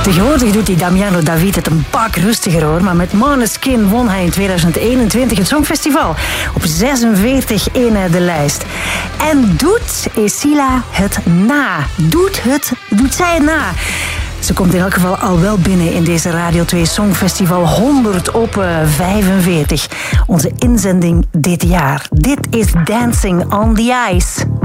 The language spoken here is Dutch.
Tegenwoordig doet die Damiano David het een pak rustiger hoor. Maar met Måneskin won hij in 2021 het Songfestival. Op 46 in de lijst. En doet Esila het na? Doet zij het na? Ze komt in elk geval al wel binnen in deze Radio 2 Songfestival 100 op 45. Onze inzending dit jaar. Dit is Dancing on the Ice.